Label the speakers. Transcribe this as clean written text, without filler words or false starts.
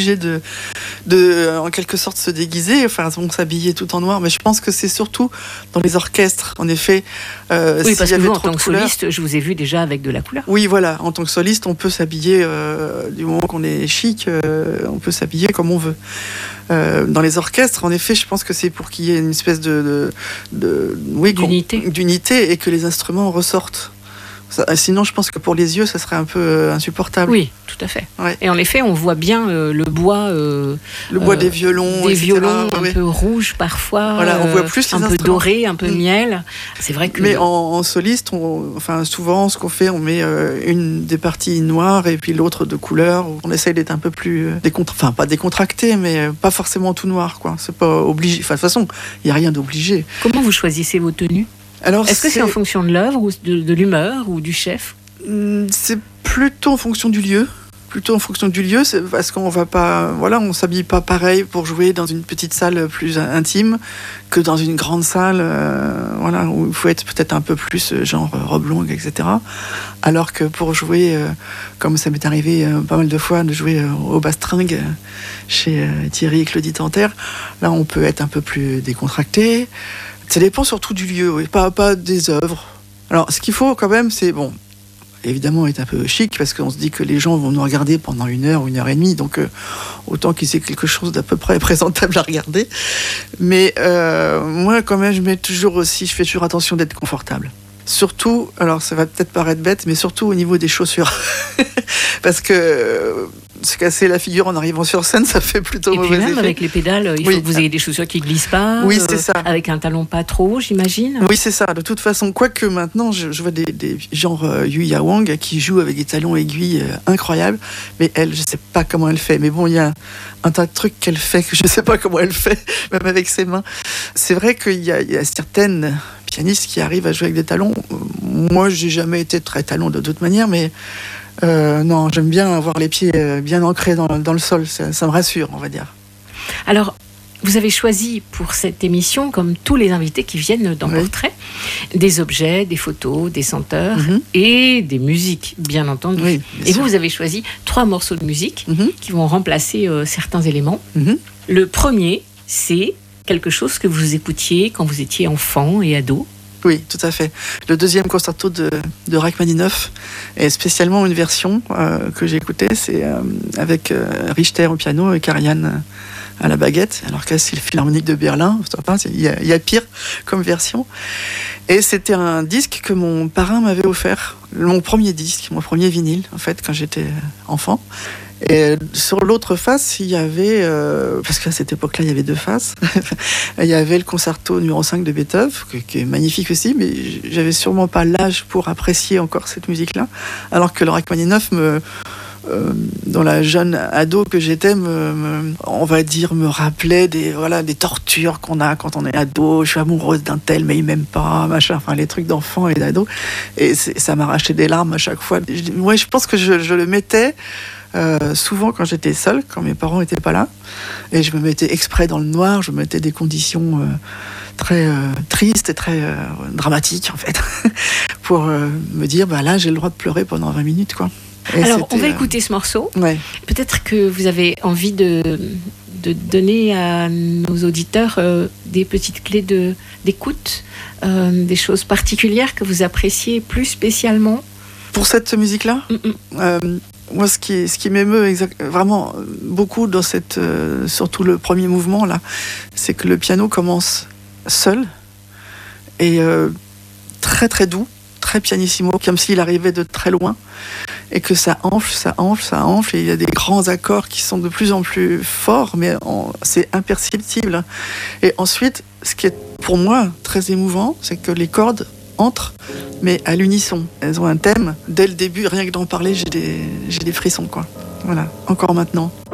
Speaker 1: obligé de en quelque sorte se déguiser, enfin on s'habillait tout en noir, mais je pense que c'est surtout dans les orchestres, en effet.
Speaker 2: Oui, parce que vous, en tant que soliste, je vous ai vu déjà avec de la couleur.
Speaker 1: Oui, voilà, en tant que soliste, on peut s'habiller, du moment qu'on est chic, on peut s'habiller comme on veut. Dans les orchestres, en effet, je pense que c'est pour qu'il y ait une espèce d'unité et que les instruments ressortent. Sinon, je pense que pour les yeux, ça serait un peu insupportable.
Speaker 2: Oui, tout à fait. Ouais. Et en effet, on voit bien le bois
Speaker 1: des violons,
Speaker 2: un peu rouges parfois.
Speaker 1: Voilà, on voit plus
Speaker 2: un peu doré, un peu miel. C'est vrai que.
Speaker 1: Mais en soliste, souvent, ce qu'on fait, on met une des parties noires et puis l'autre de couleur. On essaye d'être un peu plus pas décontracté, mais pas forcément tout noir, quoi. C'est pas obligé. Enfin, de toute façon, il y a rien d'obligé.
Speaker 2: Comment vous choisissez vos tenues ? Alors, est-ce que c'est en fonction de l'œuvre ou de l'humeur ou du chef ?
Speaker 1: C'est plutôt en fonction du lieu. C'est parce qu'on va pas, on s'habille pas pareil pour jouer dans une petite salle plus intime que dans une grande salle, où il faut être peut-être un peu plus genre robe longue, etc. Alors que pour jouer, comme ça m'est arrivé pas mal de fois de jouer au Bastringue chez Thierry et Claudie Tanter, là on peut être un peu plus décontracté. Ça dépend surtout du lieu, oui, pas des œuvres. Alors, ce qu'il faut quand même, c'est, évidemment, être un peu chic, parce qu'on se dit que les gens vont nous regarder pendant 1 heure ou 1 heure et demie, donc autant qu'ils aient quelque chose d'à peu près présentable à regarder. Mais moi, quand même, je fais toujours attention d'être confortable. Surtout, alors ça va peut-être paraître bête, mais surtout au niveau des chaussures. Parce que se casser la figure en arrivant sur scène, ça fait plutôt mauvais effet. Et puis même
Speaker 2: avec les pédales, il faut que vous ayez des chaussures qui ne glissent pas.
Speaker 1: Oui, c'est ça.
Speaker 2: Avec un talon pas trop, j'imagine.
Speaker 1: Oui, c'est ça. De toute façon, quoique maintenant, je vois des genre Yuya Wang qui joue avec des talons aiguilles incroyables. Mais elle, je ne sais pas comment elle fait. Mais bon, il y a un tas de trucs qu'elle fait que je ne sais pas comment elle fait, même avec ses mains. C'est vrai qu'il y a certaines pianistes qui arrivent à jouer avec des talons. Moi, j'ai jamais été très talon de toute manière, mais non, j'aime bien avoir les pieds bien ancrés dans le sol. Ça me rassure, on va dire.
Speaker 2: Alors, vous avez choisi pour cette émission, comme tous les invités qui viennent dans Portrait, des objets, des photos, des senteurs et des musiques, bien entendu. Oui, bien sûr. Vous avez choisi 3 morceaux de musique qui vont remplacer certains éléments. Le premier, c'est quelque chose que vous écoutiez quand vous étiez enfant et ado.
Speaker 1: Oui, tout à fait. Le deuxième concerto de Rachmaninoff, et spécialement une version que j'ai écoutée, c'est avec Richter au piano et Karajan à la baguette, alors que c'est le Philharmonique de Berlin, il y a pire comme version. Et c'était un disque que mon parrain m'avait offert, mon premier disque, mon premier vinyle, en fait, quand j'étais enfant. Et sur l'autre face, il y avait, parce qu'à cette époque-là, il y avait 2 faces, il y avait le concerto numéro 5 de Beethoven, qui est magnifique aussi, mais j'avais sûrement pas l'âge pour apprécier encore cette musique-là, alors que le Rachmaninoff dans la jeune ado que j'étais, on va dire, me rappelait des tortures qu'on a quand on est ado. Je suis amoureuse d'un tel, mais il m'aime pas, machin. Enfin, les trucs d'enfant et d'ado. Et ça m'arrachait des larmes à chaque fois. Moi, je pense que je le mettais souvent quand j'étais seule, quand mes parents n'étaient pas là. Et je me mettais exprès dans le noir. Je me mettais des conditions très tristes et très dramatiques, en fait, pour me dire, là, j'ai le droit de pleurer pendant 20 minutes, quoi.
Speaker 2: Et alors, on va écouter ce morceau. Ouais. Peut-être que vous avez envie de donner à nos auditeurs des petites clés d'écoute, des choses particulières que vous appréciez plus spécialement.
Speaker 1: Pour cette musique-là, moi, ce qui m'émeut vraiment beaucoup dans surtout le premier mouvement, là, c'est que le piano commence seul et très très doux, très pianissimo, comme s'il arrivait de très loin. Et que ça enfle, et il y a des grands accords qui sont de plus en plus forts, mais c'est imperceptible. Et ensuite, ce qui est pour moi très émouvant, c'est que les cordes entrent, mais à l'unisson. Elles ont un thème. Dès le début, rien que d'en parler, j'ai des frissons, quoi. Voilà, encore maintenant.